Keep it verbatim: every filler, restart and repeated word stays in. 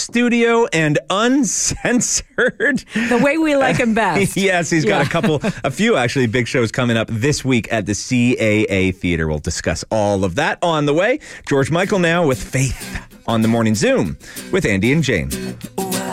studio and uncensored. The way we like him best. Yes, he's got Yeah. a couple, a few actually big shows coming up this week at the C A A Theater. We'll discuss all of that on the way. George Michael now with Faith on the Morning Zoom with Andy and Jane.